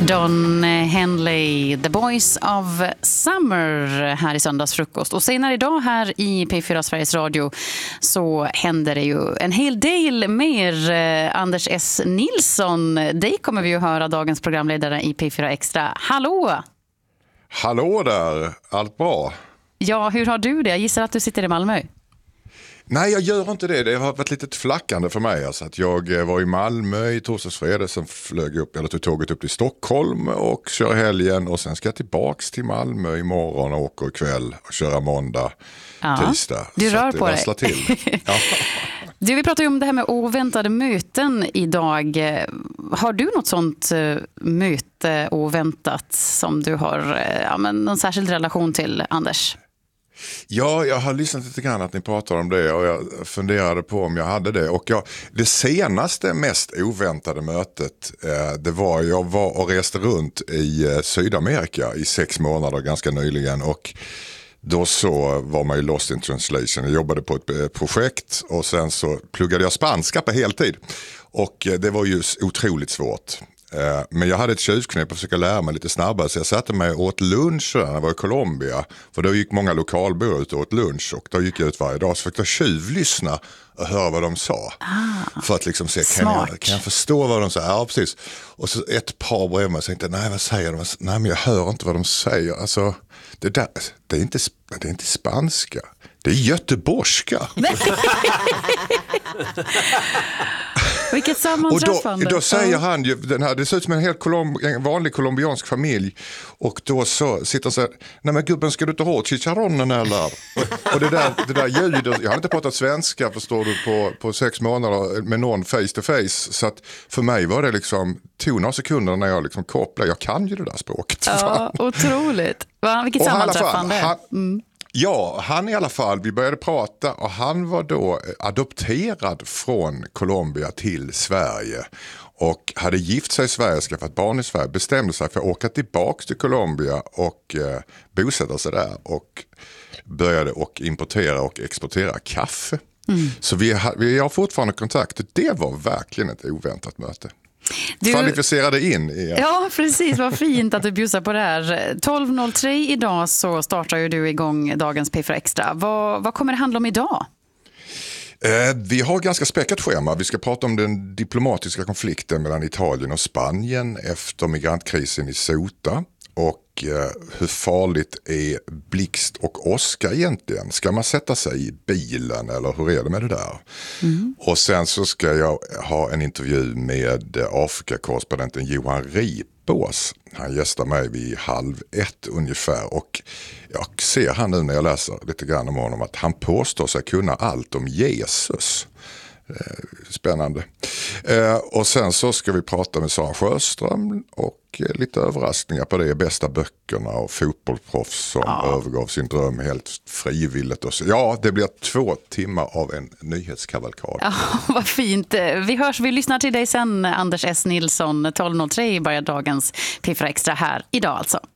Don Henley, The Boys of Summer här i söndagsfrukost. Och senare idag här i P4 Sveriges Radio så händer det ju en hel del mer. Anders S. Nilsson, dig kommer vi ju höra, dagens programledare i P4 Extra. Hallå! Hallå där, allt bra? Ja, hur har du det? Jag gissar att du sitter i Malmö. Nej, jag gör inte det. Det har varit lite flackande för mig. Alltså att jag var i Malmö i torsdagsfredag, sen flög upp, eller tog tåget upp till Stockholm och kör helgen. Och sen ska jag tillbaks till Malmö imorgon och åker ikväll och köra måndag, tisdag. Du så rör på dig. Till. Ja. Du, vi pratar ju om det här med oväntade möten idag. Har du något sånt möte oväntat som du har någon särskild relation till, Anders? Ja, jag har lyssnat lite grann att ni pratar om det och jag funderade på om jag hade det. Och det senaste mest oväntade mötet, det var jag var och reste runt i Sydamerika i 6 månader ganska nyligen, och då så var man ju lost in translation. Jag jobbade på ett projekt och sen så pluggade jag spanska på heltid. Och det var ju otroligt svårt. Men jag hade ett tjuvknep att försöka lära mig lite snabbare, så jag satte mig och åt lunch när jag var i Colombia. För då gick många lokalbor ut och åt lunch, och då gick jag ut varje dag så fick jag tjuvlyssna och höra vad de sa. För att liksom se, kan jag förstå vad de sa? Ja, precis. Och så ett par bredvid mig tänkte, nej, vad säger de? Nej, men jag hör inte vad de säger. Alltså, det är inte spanska. Det är göteborgska. Vilket sammanträffande. Och då säger han ju, det ser ut som en vanlig colombiansk familj, och då så sitter han så här, nej men gubben, ska du inte ha chicharronen eller? Och det där ljudet, jag hade inte pratat svenska, förstår du, på 6 månader med någon face to face, så att för mig var det liksom, tog några sekunder när jag liksom kopplade, jag kan ju det där språket. Ja, otroligt. Vilket sammanträffande. Ja, han i alla fall, vi började prata och han var då adopterad från Colombia till Sverige och hade gift sig i Sverige, skaffat barn i Sverige, bestämde sig för att åka tillbaka till Colombia och bosätta sig där, och började och importera och exportera kaffe. Så vi har fortfarande kontakt. Det var verkligen ett oväntat möte. Kvalificerade in igen. Ja, precis. Vad fint att du bjussar på det här. 12.03 idag så startar ju du igång dagens P4 Extra. Vad kommer det handla om idag? Vi har ganska späckat schema. Vi ska prata om den diplomatiska konflikten mellan Italien och Spanien efter migrantkrisen i Ceuta. Och hur farligt är blixt och åska egentligen? Ska man sätta sig i bilen eller hur är det med det där? Och sen så ska jag ha en intervju med Afrikakorrespondenten Johan Ripås. Han gästar mig vid 12:30 ungefär, och jag ser han nu när jag läser lite grann om honom att han påstår sig kunna allt om Jesus. Spännande. Och sen så ska vi prata med Sara Sjöström och lite överraskningar på det, bästa böckerna och fotbollsproffs som övergav sin dröm helt frivilligt. Och så. Ja, det blir 2 timmar av en nyhetskavalkad. Ja, vad fint. Vi lyssnar till dig sen, Anders S. Nilsson. 12.03 börjar dagens P4 Extra här idag alltså.